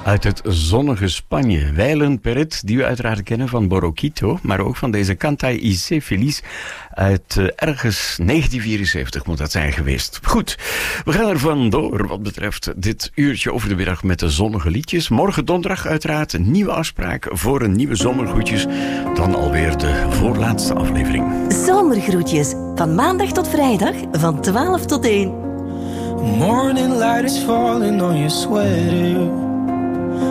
Uit het zonnige Spanje. Wijlen Perret, die we uiteraard kennen van Borroquito, maar ook van deze Cantai y sé feliz uit ergens 1974 moet dat zijn geweest. Goed, we gaan er vandoor wat betreft dit uurtje over de middag met de zonnige liedjes. Morgen donderdag uiteraard een nieuwe afspraak voor een nieuwe zomergroetjes. Dan alweer de voorlaatste aflevering. Zomergroetjes, van maandag tot vrijdag, van 12 tot 1. Morning light is falling on your sweater.